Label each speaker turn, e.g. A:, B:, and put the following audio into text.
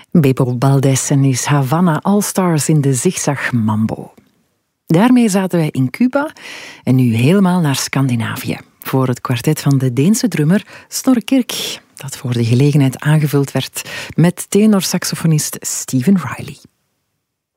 A: Beppo Baldes en his Havana All-Stars in de Zigzag Mambo. Daarmee zaten wij in Cuba en nu helemaal naar Scandinavië. Voor het kwartet van de Deense drummer Snorre Kirk, dat voor de gelegenheid aangevuld werd met tenorsaxofonist Stephen Riley.